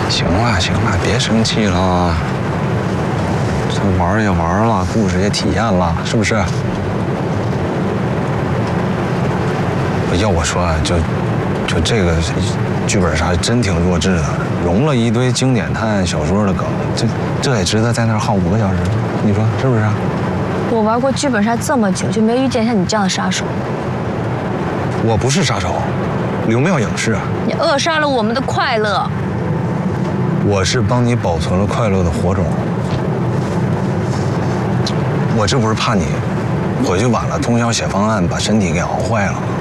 行了行了，别生气了。这玩也玩了，故事也体验了，是不是？要我说啊，就这个剧本杀真挺弱智的，融了一堆经典探案小说的梗，这也值得在那儿耗5个小时，你说是不是？ 我玩过剧本杀这么久，就没遇见像你这样的杀手。 我不是杀手，刘妙影是。 你扼杀了我们的快乐。 我是帮你保存了快乐的火种。我这不是怕你回去晚了，通宵写方案，把身体给熬坏了。